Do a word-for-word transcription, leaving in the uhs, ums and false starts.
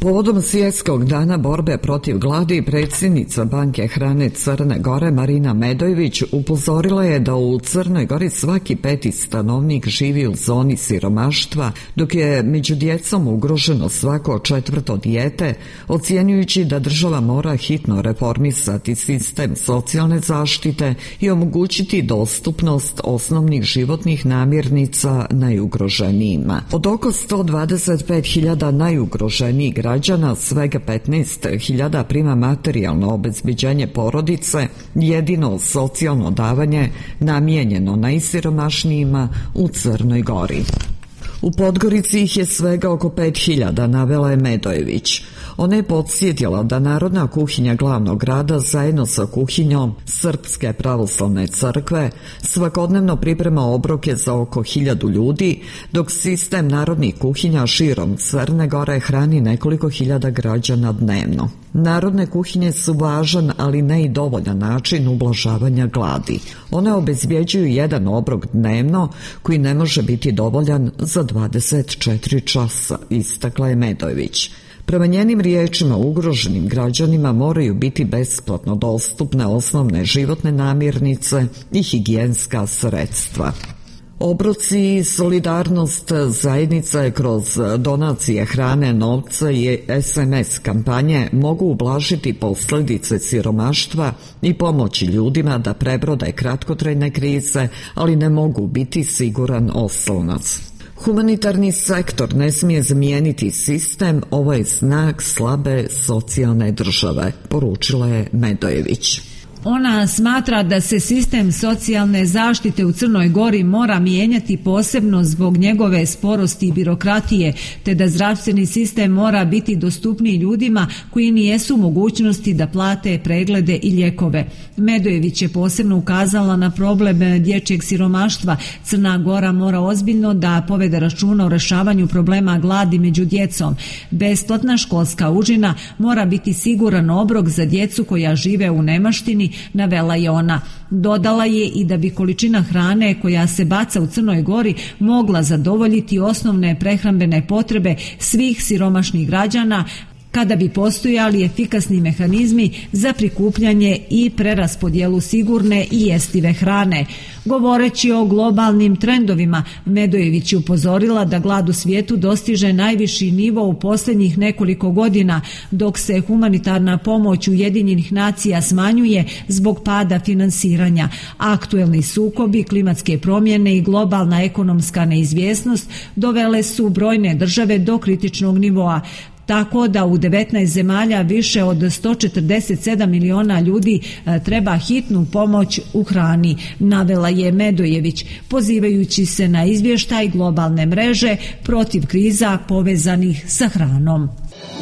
Povodom Svjetskog dana borbe protiv gladi, predsjednica Banke hrane Crne Gore Marina Medojević upozorila je da u Crnoj Gori svaki peti stanovnik živi u zoni siromaštva, dok je među djecom ugroženo svako četvrto dijete, ocjenjujući da država mora hitno reformisati sistem socijalne zaštite i omogućiti dostupnost osnovnih životnih namirnica najugroženijima. Od oko sto dvadeset pet hiljada najugroženijih građana, svega petnaest hiljada prima materijalno obezbeđenje porodice, jedino socijalno davanje namijenjeno najsiromašnijima u Crnoj Gori. U Podgorici ih je svega oko pet hiljada, navela je Medojević. Ona je podsjetila da Narodna kuhinja glavnog grada zajedno sa kuhinjom Srpske pravoslavne crkve svakodnevno priprema obroke za oko hiljadu ljudi, dok sistem narodnih kuhinja širom Crne Gore hrani nekoliko hiljada građana dnevno. Narodne kuhinje su važan, ali ne i dovoljan način ublažavanja gladi. One obezbjeđuju jedan obrok dnevno koji ne može biti dovoljan za dvadeset četiri časa, istakla je Medojević. Prema njenim riječima, ugroženim građanima moraju biti besplatno dostupne osnovne životne namirnice i higijenska sredstva. Obroci i solidarnost zajednice kroz donacije hrane, novca i es em es kampanje mogu ublažiti posljedice siromaštva i pomoći ljudima da prebrode kratkotrajne krize, ali ne mogu biti siguran oslonac. Humanitarni sektor ne smije zamijeniti sistem, ovo je znak slabe socijalne države, poručila je Medojević. Ona smatra da se sistem socijalne zaštite u Crnoj Gori mora mijenjati posebno zbog njegove sporosti i birokratije, te da zdravstveni sistem mora biti dostupniji ljudima koji nijesu u mogućnosti da plate preglede i lijekove. Medojević je posebno ukazala na problem dječjeg siromaštva. Crna Gora mora ozbiljno da povede računa o rješavanju problema gladi među djecom. Besplatna školska užina mora biti siguran obrok za djecu koja žive u nemaštini, navela je ona. Dodala je i da bi količina hrane koja se baca u Crnoj Gori mogla zadovoljiti osnovne prehrambene potrebe svih siromašnih građana, kada bi postojali efikasni mehanizmi za prikupljanje i preraspodjelu sigurne i jestive hrane. Govoreći o globalnim trendovima, Medojević je upozorila da glad u svijetu dostiže najviši nivo u posljednjih nekoliko godina, dok se humanitarna pomoć Ujedinjenih nacija smanjuje zbog pada finansiranja. Aktuelni sukobi, klimatske promjene i globalna ekonomska neizvjesnost dovele su brojne države do kritičnog nivoa, tako da u devetnaest zemalja više od sto četrdeset sedam miliona ljudi treba hitnu pomoć u hrani, navela je Medojević, pozivajući se na izvještaj globalne mreže protiv kriza povezanih sa hranom.